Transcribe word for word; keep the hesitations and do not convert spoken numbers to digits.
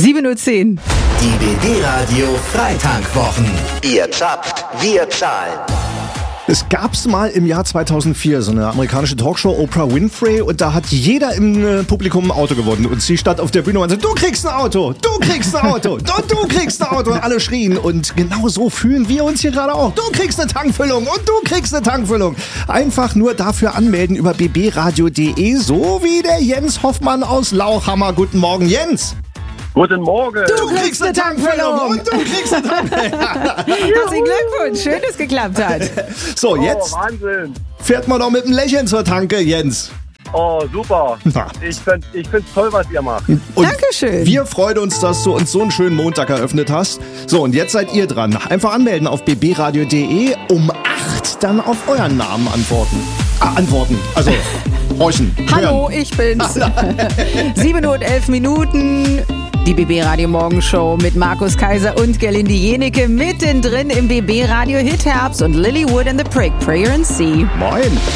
sieben Uhr zehn. Die B B-Radio Freitankwochen. Ihr zapft, wir zahlen. Es gab's mal im Jahr zweitausendvier so eine amerikanische Talkshow, Oprah Winfrey, und da hat jeder im äh, Publikum ein Auto gewonnen. Und sie stand auf der Bühne und sagte, du kriegst ein Auto, du kriegst ein Auto, und du kriegst ein Auto. Und alle schrien. Und genau so fühlen wir uns hier gerade auch. Du kriegst eine Tankfüllung und du kriegst eine Tankfüllung. Einfach nur dafür anmelden über b b radio punkt d e, so wie der Jens Hoffmann aus Lauchhammer. Guten Morgen, Jens. Guten Morgen. Du kriegst eine Tankfüllung und du kriegst eine Tankfüllung. Herzlichen Glückwunsch, schön, dass es geklappt hat. So, jetzt Oh, Wahnsinn. fährt man doch mit dem Lächeln zur Tanke, Jens. Oh, super. Na. Ich finde ich find's toll, was ihr macht. Und Dankeschön. Wir freuen uns, dass du uns so einen schönen Montag eröffnet hast. So, und jetzt seid ihr dran. Einfach anmelden auf b b radio punkt d e. Um acht dann auf euren Namen antworten. Ah, antworten. Also, horchen. Hallo, hören. ich bin's. sieben Uhr und elf Minuten. Die B B-Radio Morgenshow mit Markus Kaiser und Gerlinde Jenecke mittendrin im B B-Radio Hit Herbst und Lilywood and the Prick, Prayer and See. Moin.